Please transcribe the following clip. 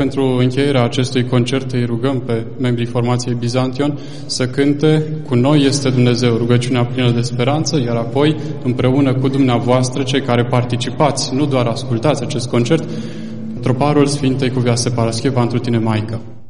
Pentru încheierea acestui concert îi rugăm pe membrii formației Bizantion să cânte Cu noi este Dumnezeu, rugăciunea plină de speranță, iar apoi, împreună cu dumneavoastră, cei care participați, nu doar ascultați acest concert, Troparul Sfintei Cuvioase Parascheva, întru tine, Maică.